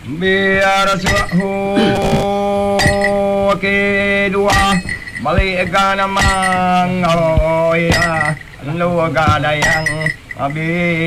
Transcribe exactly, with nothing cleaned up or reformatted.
biar suhu kedua balik ke namang oh ya lu gada yang abi